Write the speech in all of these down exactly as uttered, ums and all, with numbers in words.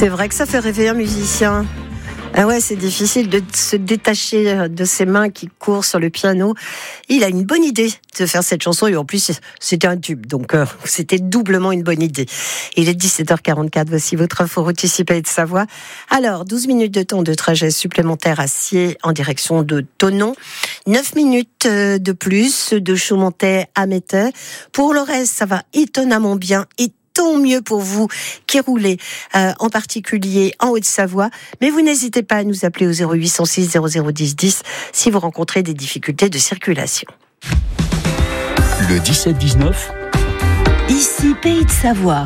C'est vrai que ça fait rêver un musicien. Ah ouais, c'est difficile de se détacher de ses mains qui courent sur le piano. Il a une bonne idée de faire cette chanson et en plus c'était un tube, donc euh, c'était doublement une bonne idée. Il est dix-sept heures quarante-quatre, voici votre info routier Pays de Savoie. Alors, douze minutes de temps de trajet supplémentaire à Sciez en direction de Thonon, neuf minutes de plus de Chaumontet à Mettey. Pour le reste, ça va étonnamment bien et tant mieux pour vous qui roulez, euh, en particulier en Haute-Savoie. Mais vous n'hésitez pas à nous appeler au zéro huit cent six zéro zéro dix dix si vous rencontrez des difficultés de circulation. Le dix-sept dix-neuf. Ici, Pays de Savoie.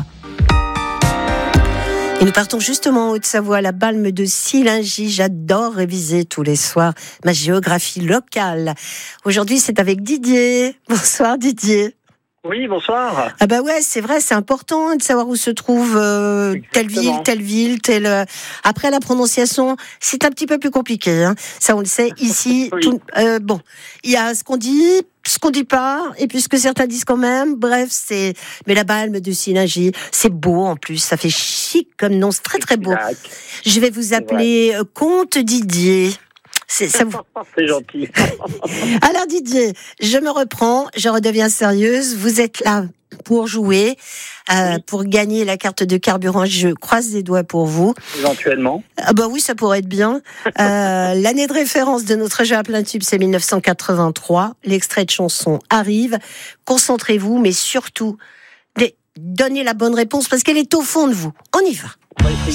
Et nous partons justement en Haute-Savoie, à la Balme de Sillingy. J'adore réviser tous les soirs ma géographie locale. Aujourd'hui, c'est avec Didier. Bonsoir Didier. Oui, bonsoir. Ah bah ouais, c'est vrai, c'est important de savoir où se trouve euh, telle ville, telle ville, telle. Euh... Après la prononciation, c'est un petit peu plus compliqué. Hein. Ça, on le sait ici. Oui. Tout... Euh, bon, il y a ce qu'on dit, ce qu'on dit pas, et puis ce que certains disent quand même. Bref, c'est. Mais la Balme de Sillingy, c'est beau en plus. Ça fait chic comme nom, c'est très très beau. Exact. Je vais vous appeler euh, Comte Didier. C'est, ça vous... c'est gentil. Alors Didier, je me reprends, je redeviens sérieuse. Vous êtes là pour jouer, euh, oui. pour gagner la carte de carburant. Je croise les doigts pour vous. Éventuellement. Ah bah oui, ça pourrait être bien. Euh, l'année de référence de notre jeu à plein tube, c'est dix-neuf cent quatre-vingt-trois. L'extrait de chanson arrive. Concentrez-vous, mais surtout, donnez la bonne réponse parce qu'elle est au fond de vous. On y va. On va essayer.